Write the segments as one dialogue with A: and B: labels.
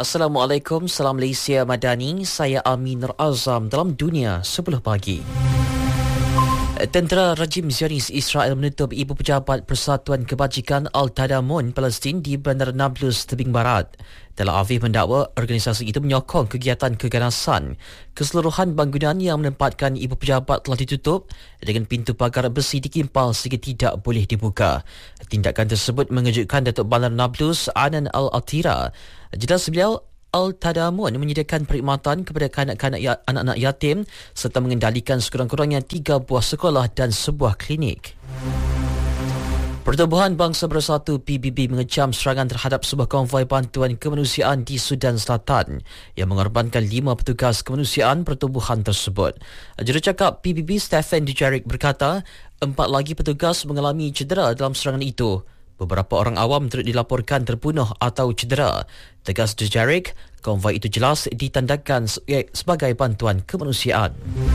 A: Assalamualaikum, salam Malaysia Madani. Saya Amin Nur Azam dalam Dunia 10 pagi. Tentera rejim Zionis Israel menutup Ibu Pejabat Persatuan Kebajikan Al-Tadamun Palestin di Bandar Nablus tebing barat. Tel Aviv mendakwa organisasi itu menyokong kegiatan keganasan. Keseluruhan bangunan yang menempatkan Ibu Pejabat telah ditutup dengan pintu pagar besi dikimpal sehingga tidak boleh dibuka. Tindakan tersebut mengejutkan Datuk Bandar Nablus Anan Al-Atira. Jelas beliau, Al-Tadamun menyediakan perkhidmatan kepada anak-anak yatim serta mengendalikan sekurang-kurangnya 3 buah sekolah dan sebuah klinik. Pertubuhan Bangsa Bersatu PBB mengecam serangan terhadap sebuah konvoi bantuan kemanusiaan di Sudan Selatan yang mengorbankan 5 petugas kemanusiaan pertubuhan tersebut. Jurucakap PBB Stephen Dujarric berkata 4 lagi petugas mengalami cedera dalam serangan itu. Beberapa orang awam turut dilaporkan terbunuh atau cedera. Tegas Dujarric, konvoi itu jelas ditandakan sebagai bantuan kemanusiaan.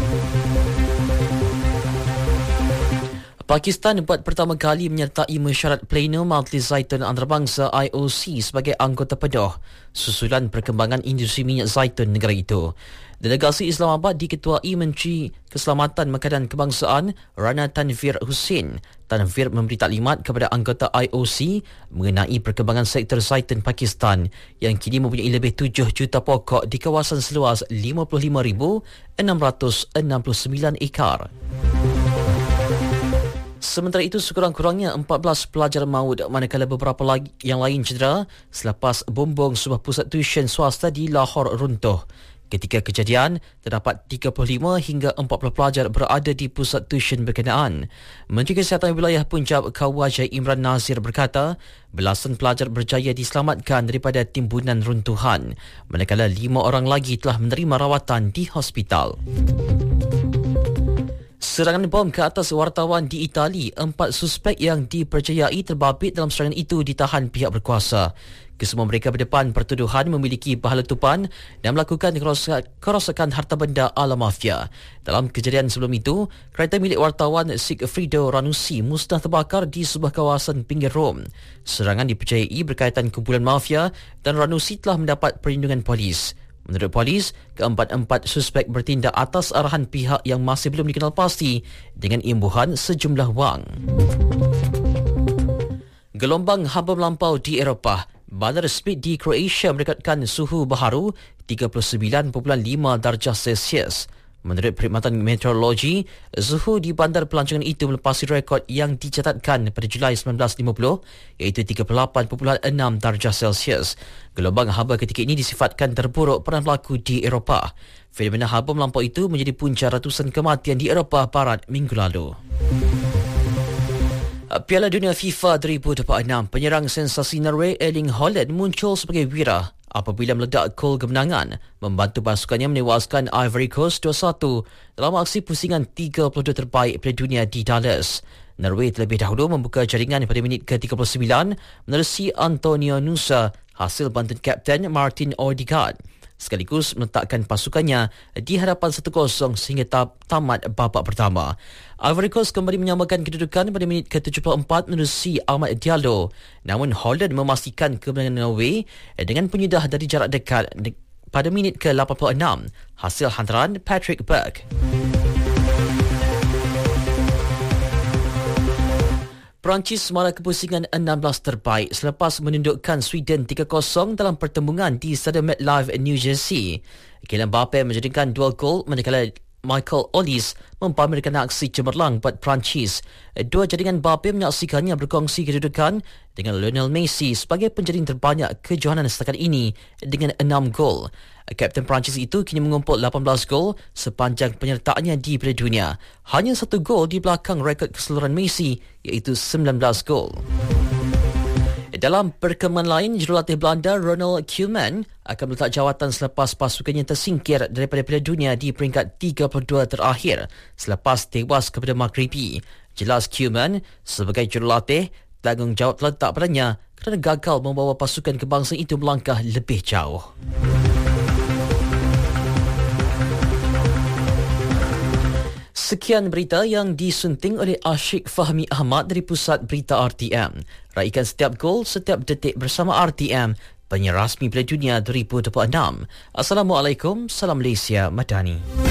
A: Pakistan buat pertama kali menyertai mesyuarat plenum Majlis Zaitun Antarabangsa IOC sebagai anggota penuh susulan perkembangan industri minyak zaitun negara itu. Delegasi Islamabad diketuai Menteri Keselamatan Makanan Kebangsaan Rana Tanvir Hussein. Tanvir memberi taklimat kepada anggota IOC mengenai perkembangan sektor zaitun Pakistan yang kini mempunyai lebih 7 juta pokok di kawasan seluas 55,669 ekar. Sementara itu, sekurang-kurangnya 14 pelajar maut manakala beberapa lagi yang lain cedera selepas bumbung sebuah pusat tuisyen swasta di Lahore runtuh. Ketika kejadian, terdapat 35 hingga 40 pelajar berada di pusat tuisyen berkenaan. Menteri Kesihatan Wilayah Punjab Khawaja Imran Nazir berkata, belasan pelajar berjaya diselamatkan daripada timbunan runtuhan, manakala 5 orang lagi telah menerima rawatan di hospital. Serangan bom ke atas wartawan di Itali, 4 suspek yang dipercayai terbabit dalam serangan itu ditahan pihak berkuasa. Kesemua mereka berdepan pertuduhan memiliki pahala tupan dan melakukan kerosakan harta benda ala mafia. Dalam kejadian sebelum itu, kereta milik wartawan Sigfrido Ranucci musnah terbakar di sebuah kawasan pinggir Rom. Serangan dipercayai berkaitan kumpulan mafia dan Ranucci telah mendapat perlindungan polis. Menurut polis, keempat-empat suspek bertindak atas arahan pihak yang masih belum dikenal pasti dengan imbuhan sejumlah wang. Gelombang haba melampau di Eropah. Bandar Split di Croatia merekodkan suhu baharu 39.5 darjah Celsius. Menurut Perkhidmatan Meteorologi, suhu di bandar pelancongan itu melepasi rekod yang dicatatkan pada Julai 1950 iaitu 38.6 darjah Celsius. Gelombang haba ketika ini disifatkan terburuk pernah berlaku di Eropah. Fenomena haba melampau itu menjadi punca ratusan kematian di Eropah Barat minggu lalu. Piala Dunia FIFA 2026, penyerang sensasi Norway Erling Haaland muncul sebagai wira apabila meledak gol kemenangan membantu pasukannya menewaskan Ivory Coast 2-1 dalam aksi pusingan 32 terbaik Piala Dunia di Dallas. Norway terlebih dahulu membuka jaringan pada minit ke-39 menerusi Antonio Nusa hasil bantuan Kapten Martin Odegaard, sekaligus meletakkan pasukannya di hadapan 1-0 sehingga tamat babak pertama. Ivory Coast kembali menyamakan kedudukan pada minit ke-74 menerusi Ahmad Diallo. Namun Holland memastikan kemenangan Norway dengan penyudah dari jarak dekat pada minit ke-86 hasil hantaran Patrick Burke. Perancis malah kepusingan 16 terbaik selepas menundukkan Sweden 3-0 dalam pertembungan di Stadium MetLife New Jersey. Kylian Mbappe menjadikan 2 gol manakala Michael Olise mempamerkan aksi cemerlang buat Perancis. 2 jaringan Mbappe menyaksikannya berkongsi kedudukan dengan Lionel Messi sebagai penjaring terbanyak kejohanan setakat ini dengan 6 gol. Kapten Perancis itu kini mengumpul 18 gol sepanjang penyertaannya di Piala Dunia. Hanya 1 gol di belakang rekod keseluruhan Messi iaitu 19 gol. Dalam perkembangan lain, jurulatih Belanda Ronald Koeman akan meletak jawatan selepas pasukannya tersingkir daripada Piala Dunia di peringkat 32 terakhir selepas tewas kepada Maghribi. Jelas Koeman sebagai jurulatih, tanggungjawab terletak padanya kerana gagal membawa pasukan kebangsaan itu melangkah lebih jauh. Sekian berita yang disunting oleh Ashik Fahmi Ahmad dari Pusat Berita RTM. Raikan setiap gol, setiap detik bersama RTM. penyiar rasmi Piala Dunia 2026. Assalamualaikum, salam Malaysia Madani.